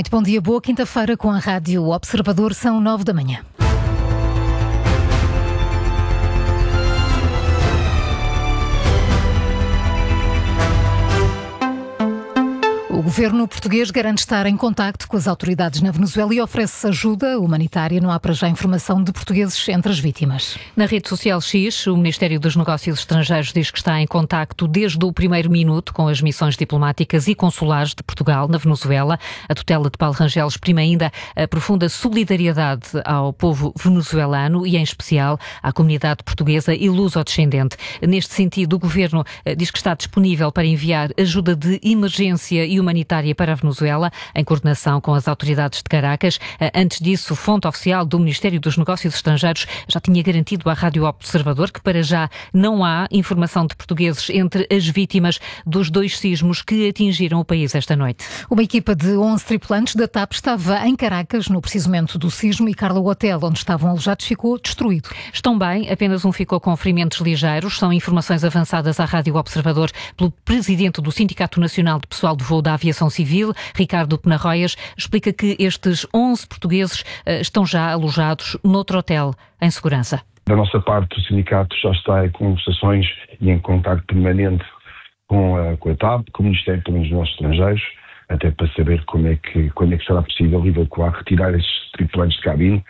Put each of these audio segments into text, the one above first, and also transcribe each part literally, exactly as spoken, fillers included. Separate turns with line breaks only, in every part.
Muito bom dia, boa quinta-feira com a Rádio Observador, são nove da manhã. O governo português garante estar em contacto com as autoridades na Venezuela e oferece ajuda humanitária. Não há para já informação de portugueses entre as vítimas.
Na rede social X, o Ministério dos Negócios Estrangeiros diz que está em contacto desde o primeiro minuto com as missões diplomáticas e consulares de Portugal na Venezuela. A tutela de Paulo Rangel exprime ainda a profunda solidariedade ao povo venezuelano e, em especial, à comunidade portuguesa e luso-descendente. Neste sentido, o governo diz que está disponível para enviar ajuda de emergência e humanitária para a Venezuela, em coordenação com as autoridades de Caracas. Antes disso, fonte oficial do Ministério dos Negócios Estrangeiros já tinha garantido à Rádio Observador que para já não há informação de portugueses entre as vítimas dos dois sismos que atingiram o país esta noite.
Uma equipa de onze tripulantes da TAP estava em Caracas no preciso momento do sismo e, Carla, o hotel onde estavam alojados ficou destruído.
Estão bem, apenas um ficou com ferimentos ligeiros. São informações avançadas à Rádio Observador pelo presidente do Sindicato Nacional de Pessoal de Voo da Aviação Civil, Ricardo Penarroias, explica que estes onze portugueses uh, estão já alojados noutro hotel em segurança.
Da nossa parte, o sindicato já está em conversações e em contacto permanente com a, com a TAP, com o Ministério também dos Negócios Estrangeiros, até para saber como é que, quando é que será possível evacuar, retirar estes tripulantes de cabine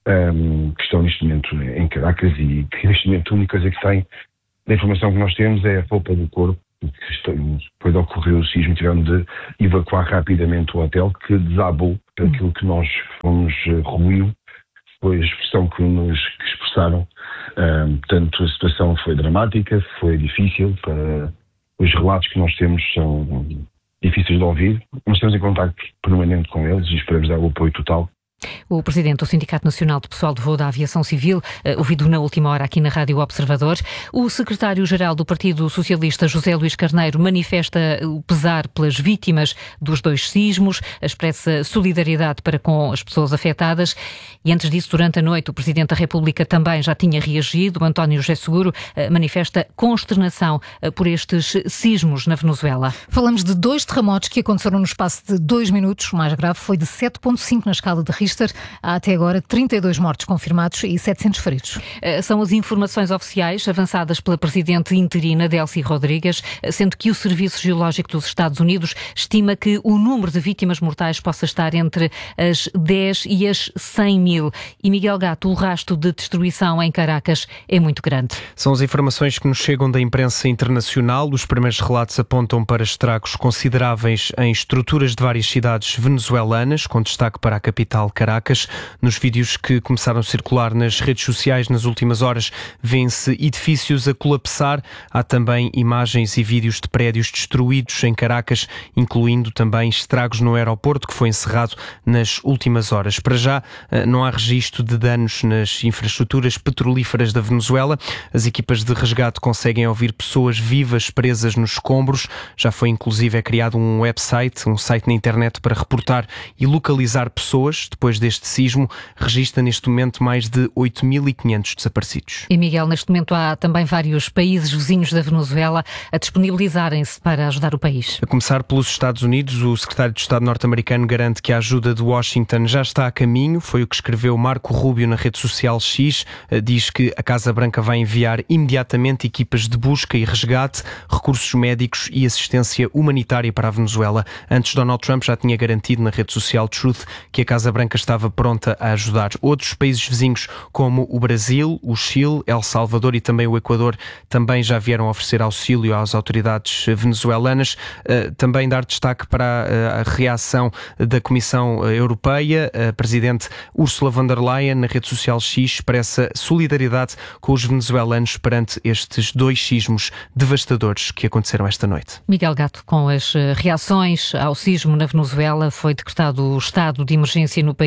um, que estão neste momento em Caracas e que neste momento a única coisa que tem da informação que nós temos é a roupa do corpo. Depois de ocorrer o sismo, tiveram de evacuar rapidamente o hotel, que desabou por aquilo que nós fomos ruiu, foi a expressão que nos que expressaram. Um, portanto, a situação foi dramática, foi difícil, para, os relatos que nós temos são difíceis de ouvir. Nós estamos em contacto permanente com eles e esperamos dar o apoio total.
O presidente do Sindicato Nacional de Pessoal de Voo da Aviação Civil, ouvido na última hora aqui na Rádio Observador. O secretário-geral do Partido Socialista, José Luís Carneiro, manifesta o pesar pelas vítimas dos dois sismos, expressa solidariedade para com as pessoas afetadas. E antes disso, durante a noite, o Presidente da República também já tinha reagido. António José Seguro manifesta consternação por estes sismos na Venezuela.
Falamos de dois terremotos que aconteceram no espaço de dois minutos. O mais grave foi de sete ponto cinco na escala de Richter. Há até agora trinta e dois mortos confirmados e setecentos feridos.
São as informações oficiais avançadas pela Presidente interina, Delcy Rodrigues, sendo que o Serviço Geológico dos Estados Unidos estima que o número de vítimas mortais possa estar entre as dez e as cem mil. E, Miguel Gato, o rastro de destruição em Caracas é muito grande.
São as informações que nos chegam da imprensa internacional. Os primeiros relatos apontam para estragos consideráveis em estruturas de várias cidades venezuelanas, com destaque para a capital Caracas. Nos vídeos que começaram a circular nas redes sociais nas últimas horas, vêem-se edifícios a colapsar. Há também imagens e vídeos de prédios destruídos em Caracas, incluindo também estragos no aeroporto, que foi encerrado nas últimas horas. Para já, não há registro de danos nas infraestruturas petrolíferas da Venezuela. As equipas de resgate conseguem ouvir pessoas vivas presas nos escombros. Já foi inclusive é criado um website, um site na internet para reportar e localizar pessoas. Depois deste sismo, registra neste momento mais de oito mil e quinhentos desaparecidos.
E, Miguel, neste momento há também vários países vizinhos da Venezuela a disponibilizarem-se para ajudar o país.
A começar pelos Estados Unidos, o secretário de Estado norte-americano garante que a ajuda de Washington já está a caminho. Foi o que escreveu Marco Rubio na rede social X. Diz que a Casa Branca vai enviar imediatamente equipas de busca e resgate, recursos médicos e assistência humanitária para a Venezuela. Antes, Donald Trump já tinha garantido na rede social Truth que a Casa Branca estava pronta a ajudar. Outros países vizinhos, como o Brasil, o Chile, El Salvador e também o Equador, também já vieram oferecer auxílio às autoridades venezuelanas. Também dar destaque para a reação da Comissão Europeia. A Presidente Ursula von der Leyen, na rede social X, expressa solidariedade com os venezuelanos perante estes dois sismos devastadores que aconteceram esta noite.
Miguel Gato, com as reações ao sismo na Venezuela, foi decretado o estado de emergência no país.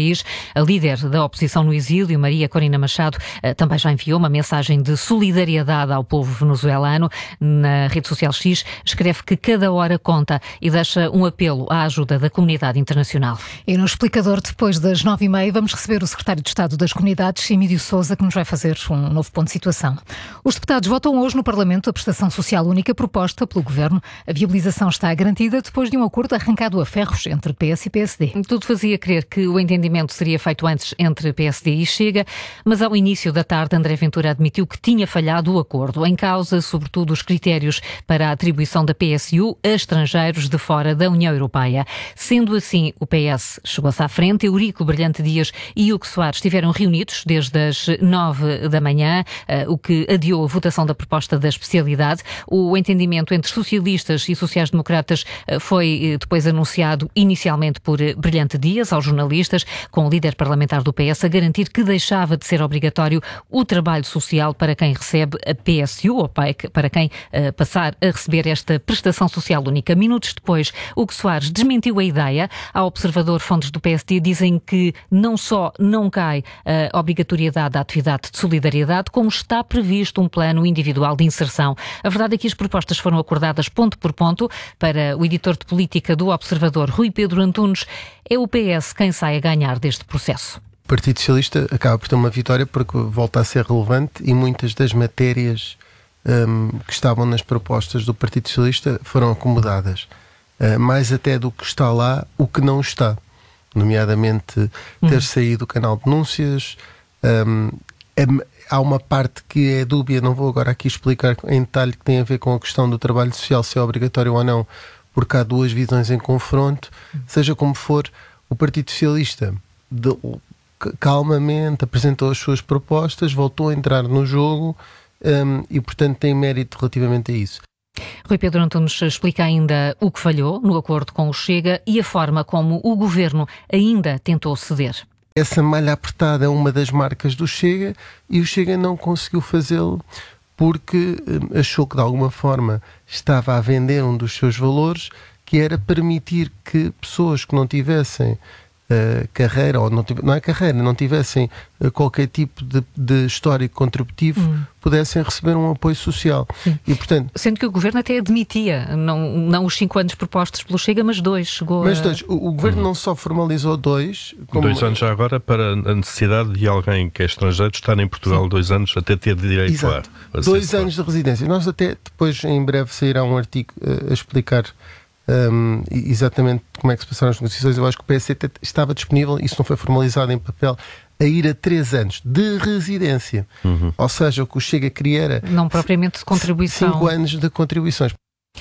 país. A líder da oposição no exílio, Maria Corina Machado, também já enviou uma mensagem de solidariedade ao povo venezuelano. Na rede social X, escreve que cada hora conta e deixa um apelo à ajuda da comunidade internacional.
E no Explicador, depois das nove e meia, vamos receber o secretário de Estado das Comunidades, Emílio Sousa, que nos vai fazer um novo ponto de situação. Os deputados votam hoje no Parlamento a prestação social única proposta pelo Governo. A viabilização está garantida depois de um acordo arrancado a ferros entre P S e P S D.
Tudo fazia crer que o entendimento seria feito antes entre P S D e Chega, mas ao início da tarde André Ventura admitiu que tinha falhado o acordo, em causa sobretudo os critérios para a atribuição da P S U a estrangeiros de fora da União Europeia. Sendo assim, o P S chegou-se à frente. Eurico Brilhante Dias e Hugo Soares estiveram reunidos desde as nove da manhã, o que adiou a votação da proposta da especialidade. O entendimento entre socialistas e sociais-democratas foi depois anunciado inicialmente por Brilhante Dias aos jornalistas, com o líder parlamentar do P S a garantir que deixava de ser obrigatório o trabalho social para quem recebe a P S U, ou para quem uh, passar a receber esta prestação social única. Minutos depois, Hugo Soares desmentiu a ideia. Ao Observador, fontes do P S D dizem que não só não cai a obrigatoriedade da atividade de solidariedade, como está previsto um plano individual de inserção. A verdade é que as propostas foram acordadas ponto por ponto. Para o editor de política do Observador, Rui Pedro Antunes, é o P S quem sai a ganhar deste processo.
O Partido Socialista acaba por ter uma vitória porque volta a ser relevante e muitas das matérias um, que estavam nas propostas do Partido Socialista foram acomodadas. Uh, mais até do que está lá, o que não está. Nomeadamente ter hum. saído o canal de denúncias. Um, é, há uma parte que é dúbia, não vou agora aqui explicar em detalhe, que tem a ver com a questão do trabalho social, se é obrigatório ou não, porque há duas visões em confronto. Hum. Seja como for, o Partido Socialista de, calmamente apresentou as suas propostas, voltou a entrar no jogo um, e, portanto, tem mérito relativamente a isso.
Rui Pedro Antunes explica ainda o que falhou no acordo com o Chega e a forma como o Governo ainda tentou ceder.
Essa malha apertada é uma das marcas do Chega e o Chega não conseguiu fazê-lo porque um, achou que de alguma forma estava a vender um dos seus valores, que era permitir que pessoas que não tivessem Uh, carreira, ou não, não é carreira, não tivessem uh, qualquer tipo de, de histórico contributivo, hum. pudessem receber um apoio social.
Sim.
E, portanto,
sendo que o Governo até admitia, não, não os cinco anos propostos pelo Chega, mas dois. Chegou
mas
a...
dois. O, o Governo hum. não só formalizou dois...
Como... Dois anos já agora para a necessidade de alguém que é estrangeiro estar em Portugal Sim. dois anos até ter direito
Exato.
a... a
dois anos de residência. Nós até depois, em breve, sairá um artigo uh, a explicar Um, exatamente como é que se passaram as negociações. Eu acho que o P S D estava disponível, isso não foi formalizado em papel, a ir a três anos de residência. Uhum. Ou seja, o que o Chega queria era
não propriamente de contribuição.
cinco anos de contribuições.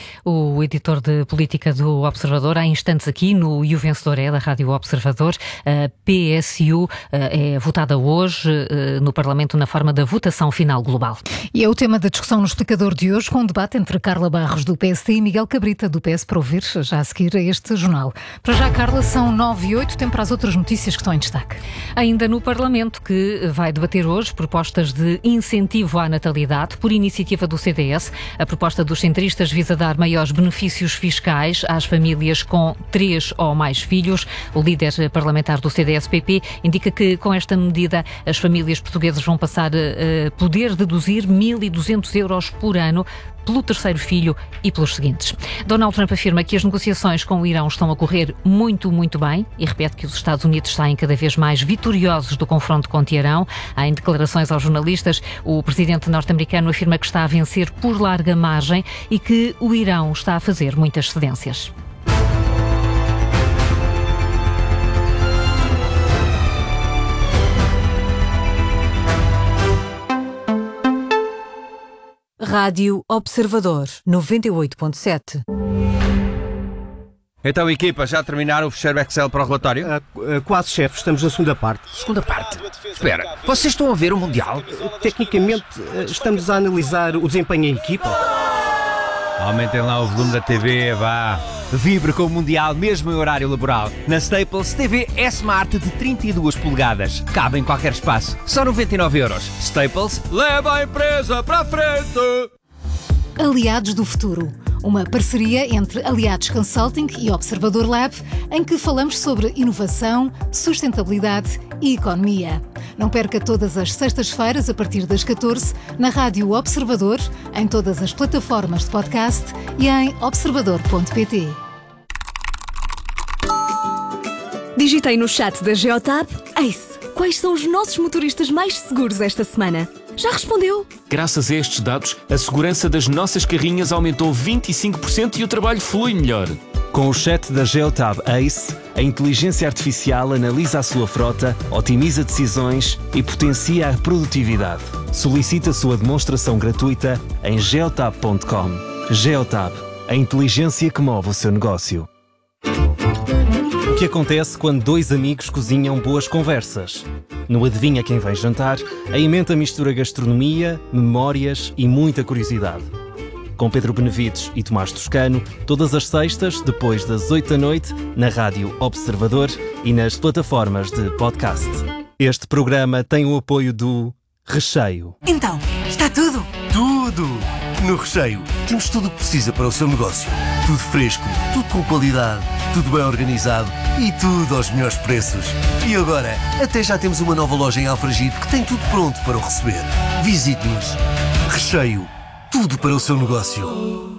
O editor de política do Observador, há instantes aqui no E o Vencedor é, da Rádio Observador. A P S U é votada hoje no Parlamento na forma da votação final global.
E é o tema da discussão no Explicador de hoje, com um debate entre Carla Barros, do P S D, e Miguel Cabrita, do P S, para ouvir já a seguir a este jornal. Para já, Carla, são nove e oito, tempo para as outras notícias que estão em destaque.
Ainda no Parlamento, que vai debater hoje propostas de incentivo à natalidade por iniciativa do C D S. A proposta dos centristas visa dar maiores benefícios fiscais às famílias com três ou mais filhos. O líder parlamentar do C D S P P indica que com esta medida as famílias portuguesas vão passar a poder deduzir mil e duzentos euros por ano pelo terceiro filho e pelos seguintes. Donald Trump afirma que as negociações com o Irão estão a correr muito, muito bem e repete que os Estados Unidos saem cada vez mais vitoriosos do confronto com Teherão. Em declarações aos jornalistas, o presidente norte-americano afirma que está a vencer por larga margem e que o Irão está a fazer muitas cedências.
Rádio Observador, noventa e oito ponto sete.
Então, equipa, já terminaram o fecheiro Excel para o relatório?
Uh, uh, quase, chefe. Estamos na segunda parte.
Segunda parte? Espera, vocês estão a ver o Mundial?
Uh, tecnicamente, uh, estamos a analisar o desempenho em equipa.
Aumentem lá o volume da T V, vá. Vibre com o Mundial, mesmo em horário laboral. Na Staples, T V S-Smart de trinta e duas polegadas. Cabe em qualquer espaço. Só noventa e nove euros. Staples, leva a empresa para a frente!
Aliados do Futuro. uma parceria entre Aliados Consulting e Observador Lab, em que falamos sobre inovação, sustentabilidade e economia. Não perca todas as sextas-feiras, a partir das catorze, na Rádio Observador, em todas as plataformas de podcast e em observador ponto pt.
Digitei no chat da Geotab: Ace, quais são os nossos motoristas mais seguros esta semana? Já respondeu?
Graças a estes dados, a segurança das nossas carrinhas aumentou vinte e cinco por cento e o trabalho flui melhor.
Com o chat da Geotab Ace, a inteligência artificial analisa a sua frota, otimiza decisões e potencia a produtividade. Solicite a sua demonstração gratuita em geotab ponto com. Geotab, a inteligência que move o seu negócio. O que acontece quando dois amigos cozinham boas conversas? No Adivinha Quem Vem Jantar, a emenda mistura gastronomia, memórias e muita curiosidade. Com Pedro Benevides e Tomás Toscano, todas as sextas, depois das oito da noite, na Rádio Observador e nas plataformas de podcast. Este programa tem o apoio do Recheio.
Então, está tudo?
Tudo! No Recheio, temos tudo o que precisa para o seu negócio. Tudo fresco, tudo com qualidade, tudo bem organizado e tudo aos melhores preços. E agora, até já temos uma nova loja em Alfragide que tem tudo pronto para o receber. Visite-nos. Recheio, tudo para o seu negócio.